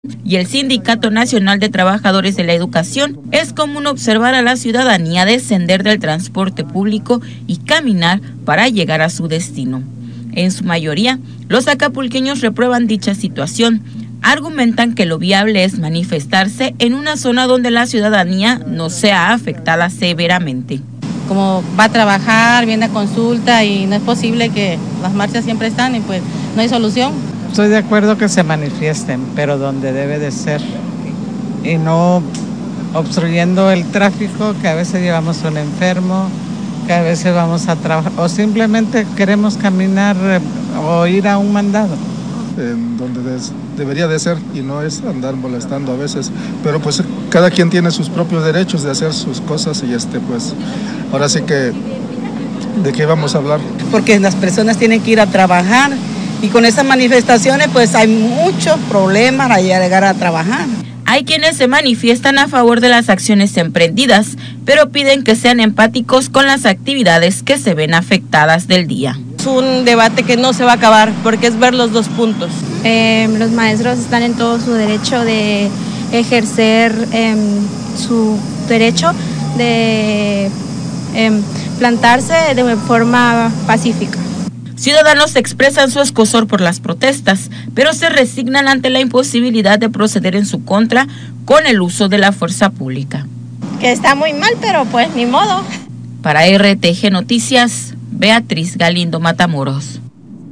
y el Sindicato Nacional de Trabajadores de la Educación, es común observar a la ciudadanía descender del transporte público y caminar para llegar a su destino. En su mayoría, los acapulqueños reprueban dicha situación. Argumentan que lo viable es manifestarse en una zona donde la ciudadanía no sea afectada severamente. Como va a trabajar, viene a consulta y no es posible que las marchas siempre están y pues no hay solución. Estoy de acuerdo que se manifiesten, pero donde debe de ser y no obstruyendo el tráfico, que a veces llevamos un enfermo, que a veces vamos a trabajar o simplemente queremos caminar o ir a un mandado. En donde debería de ser y no es andar molestando a veces, pero pues cada quien tiene sus propios derechos de hacer sus cosas y pues ahora sí que ¿de qué vamos a hablar? Porque las personas tienen que ir a trabajar y con esas manifestaciones pues hay muchos problemas para llegar a trabajar. Hay quienes se manifiestan a favor de las acciones emprendidas, pero piden que sean empáticos con las actividades que se ven afectadas del día. Es un debate que no se va a acabar porque es ver los dos puntos. Los maestros están en todo su derecho de ejercer su derecho de plantarse de forma pacífica. Ciudadanos expresan su escozor por las protestas, pero se resignan ante la imposibilidad de proceder en su contra con el uso de la fuerza pública. Que está muy mal, pero pues ni modo. Para RTG Noticias, Beatriz Galindo Matamoros.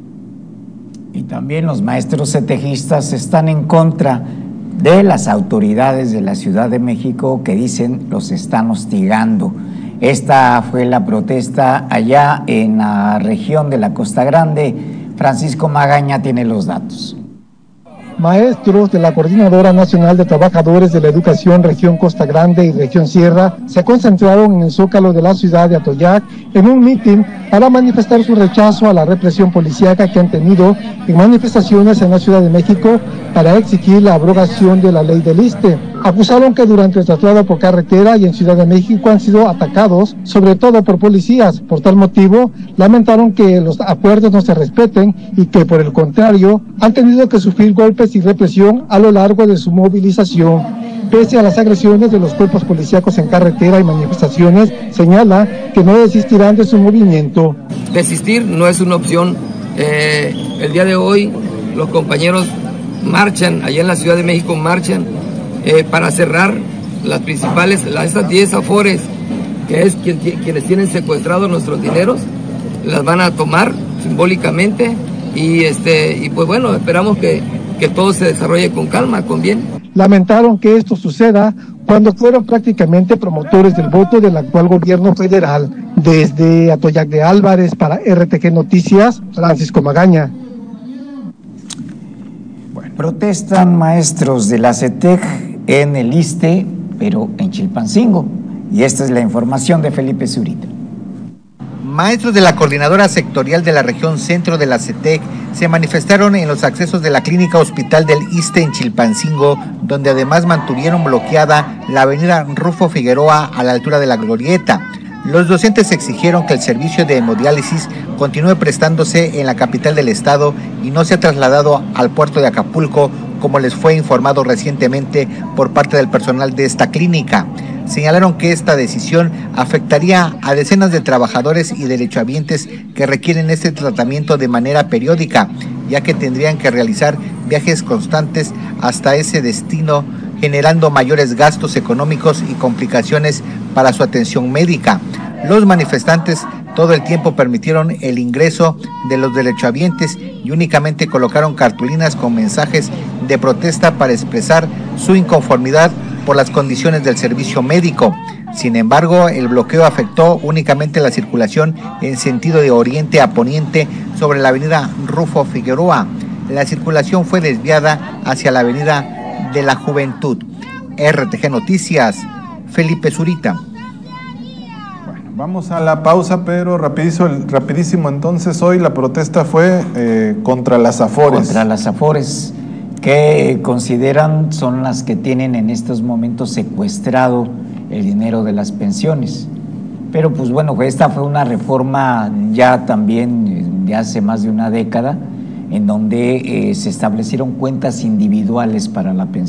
Y también los maestros cetejistas están en contra de las autoridades de la Ciudad de México que dicen los están hostigando. Esta fue la protesta allá en la región de la Costa Grande. Francisco Magaña tiene los datos. Maestros de la Coordinadora Nacional de Trabajadores de la Educación Región Costa Grande y Región Sierra se concentraron en el Zócalo de la ciudad de Atoyac en un mitin para manifestar su rechazo a la represión policíaca que han tenido en manifestaciones en la Ciudad de México para exigir la abrogación de la ley del ISSSTE. Acusaron que durante el traslado por carretera y en Ciudad de México han sido atacados, sobre todo por policías. Por tal motivo, lamentaron que los acuerdos no se respeten y que, por el contrario, han tenido que sufrir golpes y represión a lo largo de su movilización. Pese a las agresiones de los cuerpos policíacos en carretera y manifestaciones, señala que no desistirán de su movimiento. Desistir no es una opción. El día de hoy los compañeros marchan, allá en la Ciudad de México marchan para cerrar las principales, esas 10 afores, que es quienes tienen secuestrados nuestros dineros, las van a tomar simbólicamente y pues bueno, esperamos que todo se desarrolle con calma, con bien. Lamentaron que esto suceda cuando fueron prácticamente promotores del voto del actual gobierno federal. Desde Atoyac de Álvarez para RTG Noticias, Francisco Magaña. Bueno, protestan maestros de la CETEC en el ISSSTE, pero en Chilpancingo. Y esta es la información de Felipe Zurita. Maestros de la Coordinadora Sectorial de la Región Centro de la CETEC se manifestaron en los accesos de la Clínica Hospital del ISSSTE en Chilpancingo, donde además mantuvieron bloqueada la avenida Rufo Figueroa a la altura de la Glorieta. Los docentes exigieron que el servicio de hemodiálisis continúe prestándose en la capital del estado y no sea trasladado al puerto de Acapulco, como les fue informado recientemente por parte del personal de esta clínica. Señalaron que esta decisión afectaría a decenas de trabajadores y derechohabientes que requieren este tratamiento de manera periódica, ya que tendrían que realizar viajes constantes hasta ese destino, generando mayores gastos económicos y complicaciones para su atención médica. Los manifestantes todo el tiempo permitieron el ingreso de los derechohabientes y únicamente colocaron cartulinas con mensajes de protesta para expresar su inconformidad por las condiciones del servicio médico. Sin embargo, el bloqueo afectó únicamente la circulación en sentido de oriente a poniente sobre la avenida Rufo Figueroa. La circulación fue desviada hacia la avenida de la Juventud. RTG Noticias, Felipe Zurita. Bueno, vamos a la pausa, pero rapidísimo. Entonces, hoy la protesta fue contra las afores. Contra las afores, que consideran son las que tienen en estos momentos secuestrado el dinero de las pensiones. Pero pues bueno, esta fue una reforma ya también de hace más de una década, en donde se establecieron cuentas individuales para la pensión